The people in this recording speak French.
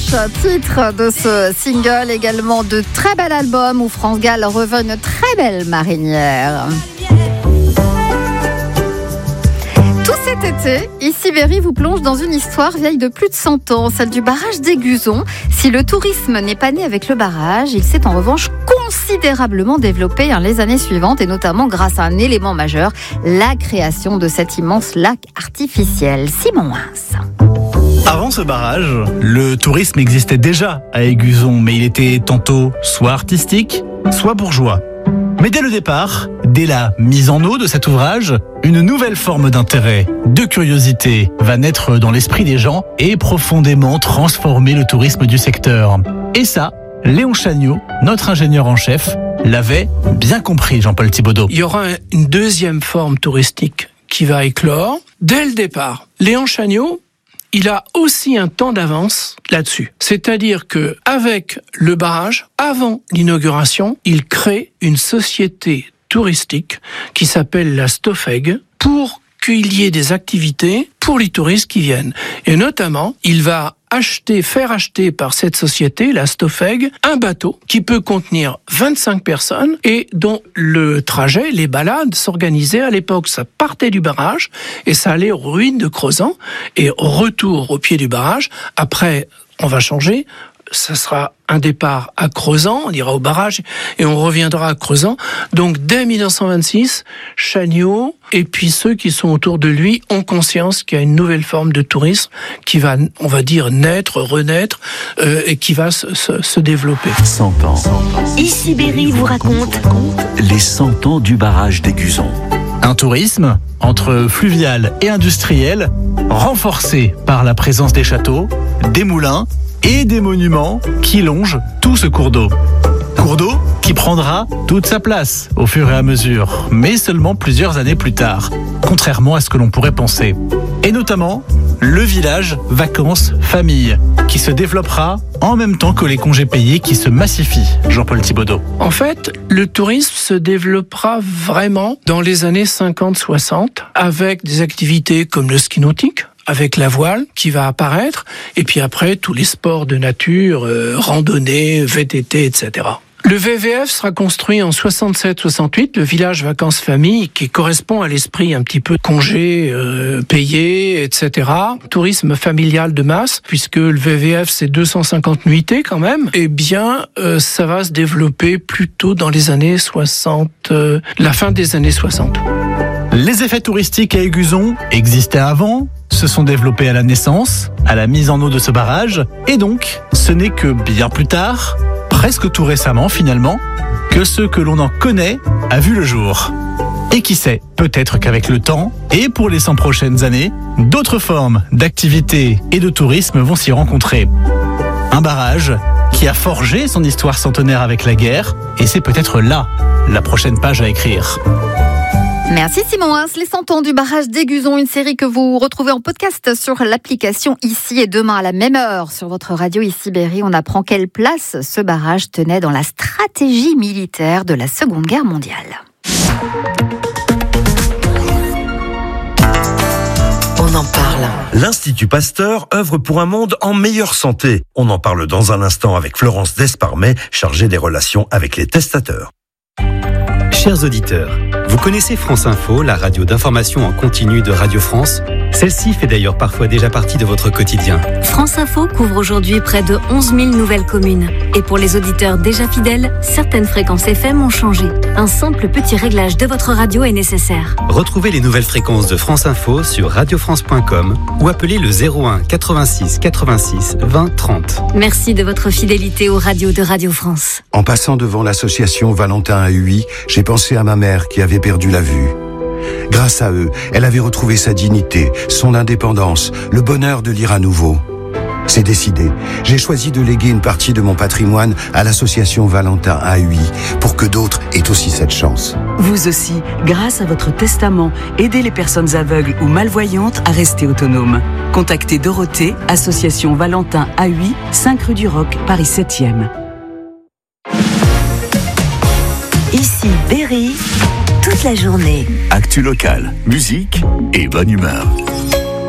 titre de ce single, également de très bel album où France Gall revêt une très belle marinière. Tout cet été, ici Berry vous plonge dans une histoire vieille de plus de 100 ans, celle du barrage d'Aiguzon. Si le tourisme n'est pas né avec le barrage, il s'est en revanche considérablement développé les années suivantes, et notamment grâce à un élément majeur, la création de cet immense lac artificiel. Simon Wins. Avant ce barrage, le tourisme existait déjà à Aiguzon, mais il était tantôt soit artistique, soit bourgeois. Mais dès le départ, dès la mise en eau de cet ouvrage, une nouvelle forme d'intérêt, de curiosité, va naître dans l'esprit des gens et profondément transformer le tourisme du secteur. Et ça, Léon Chagnaud, notre ingénieur en chef, l'avait bien compris, Jean-Paul Thibaudeau. Il y aura une deuxième forme touristique qui va éclore dès le départ. Léon Chagnaud, il a aussi un temps d'avance là-dessus. C'est-à-dire que avec le barrage, avant l'inauguration, il crée une société touristique qui s'appelle la Stofeg pour qu'il y ait des activités pour les touristes qui viennent. Et notamment, il va faire acheter par cette société, la Stofeg, un bateau qui peut contenir 25 personnes et dont le trajet, les balades s'organisaient à l'époque. Ça partait du barrage et ça allait aux ruines de Crozant et au retour au pied du barrage. Après, on va changer. Ça sera un départ à Crozant, on ira au barrage et on reviendra à Crozant. Donc dès 1926, Chagnaud et puis ceux qui sont autour de lui ont conscience qu'il y a une nouvelle forme de tourisme qui va, on va dire, naître, renaître et qui va se développer. 100 ans. Ici Berry vous raconte Les 100 ans du barrage d'Aiguzon. Un tourisme entre fluvial et industriel, renforcé par la présence des châteaux, des moulins et des monuments qui longent tout ce cours d'eau. Cours d'eau qui prendra toute sa place au fur et à mesure, mais seulement plusieurs années plus tard, contrairement à ce que l'on pourrait penser. Et notamment, le village vacances-famille, qui se développera en même temps que les congés payés qui se massifient, Jean-Paul Thibaudeau. En fait, le tourisme se développera vraiment dans les années 50-60, avec des activités comme le ski nautique, avec la voile qui va apparaître, et puis après tous les sports de nature, randonnée, VTT, etc. Le VVF sera construit en 67-68, le village vacances-famille, qui correspond à l'esprit un petit peu congé payé, etc. Tourisme familial de masse, puisque le VVF c'est 250 nuitées quand même. Eh bien, ça va se développer plutôt dans les années 60, la fin des années 60. Les effets touristiques à Aiguzon existaient avant, se sont développés à la naissance, à la mise en eau de ce barrage, et donc ce n'est que bien plus tard, presque tout récemment finalement, que ce que l'on en connaît a vu le jour. Et qui sait, peut-être qu'avec le temps, et pour les 100 prochaines années, d'autres formes d'activité et de tourisme vont s'y rencontrer. Un barrage qui a forgé son histoire centenaire avec la guerre, et c'est peut-être là la prochaine page à écrire. Merci Simon Wins. Les 100 ans du barrage d'Aiguzon, une série que vous retrouvez en podcast sur l'application Ici, et demain à la même heure sur votre radio Ici Berry, on apprend quelle place ce barrage tenait dans la stratégie militaire de la Seconde Guerre mondiale. On en parle. L'Institut Pasteur œuvre pour un monde en meilleure santé. On en parle dans un instant avec Florence Desparmet, chargée des relations avec les testateurs. Chers auditeurs, vous connaissez France Info, la radio d'information en continu de Radio France ? Celle-ci fait d'ailleurs parfois déjà partie de votre quotidien. France Info couvre aujourd'hui près de 11 000 nouvelles communes. Et pour les auditeurs déjà fidèles, certaines fréquences FM ont changé. Un simple petit réglage de votre radio est nécessaire. Retrouvez les nouvelles fréquences de France Info sur radiofrance.com ou appelez le 01 86 86 20 30. Merci de votre fidélité aux radios de Radio France. En passant devant l'association Valentin à Huy, j'ai pensé à ma mère qui avait perdu la vue. Grâce à eux, elle avait retrouvé sa dignité, son indépendance, le bonheur de lire à nouveau. C'est décidé. J'ai choisi de léguer une partie de mon patrimoine à l'association Valentin à Huy pour que d'autres aient aussi cette chance. Vous aussi, grâce à votre testament, aidez les personnes aveugles ou malvoyantes à rester autonomes. Contactez Dorothée, association Valentin à Huy, 5 rue du Roc, Paris 7e. Ici Berry, toute la journée. Actu locale, musique et bonne humeur.